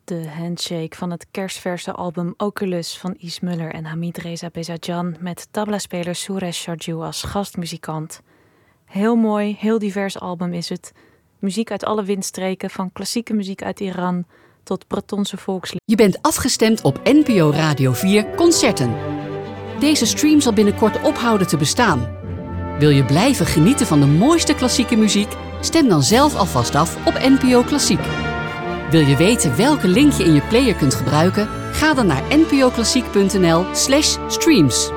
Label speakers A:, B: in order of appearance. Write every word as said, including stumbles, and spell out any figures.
A: de handshake van het kerstverse album Oculus van Is Muller en Hamid Reza Bezajan met tablaspeler Suresh Sharjoo als gastmuzikant. Heel mooi, heel divers album is het. Muziek uit alle windstreken, van klassieke muziek uit Iran tot Bretonse volkslied.
B: Je bent afgestemd op N P O Radio vier Concerten. Deze stream zal binnenkort ophouden te bestaan. Wil je blijven genieten van de mooiste klassieke muziek? Stem dan zelf alvast af op N P O Klassiek. Wil je weten welke link je in je player kunt gebruiken? Ga dan naar npoklassiek punt n l slash streams.